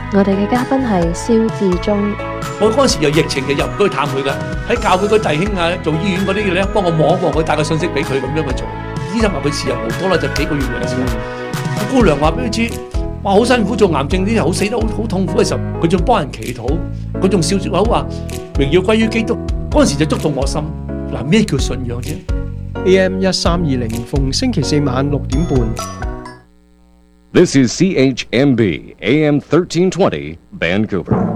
我哋嘅嘉賓係蕭志忠。 我嗰陣時有疫情嘅，入唔到去探佢㗎。喺教會嗰弟兄啊，做醫院嗰啲嘅咧，幫我望一望佢，帶個信息俾佢咁樣去做。醫生話佢時日無多啦，就幾個月嘅時間。個姑娘話俾佢知，哇好辛苦做癌症啲，好死得好痛苦嘅時候，佢仲幫人祈禱，佢仲笑住口話榮耀歸於基督。嗰陣時就觸動我心。嗱，咩叫信仰啫 ？AM 1320逢星期四晚6點半。 This is CHMB AM 1320 Vancouver.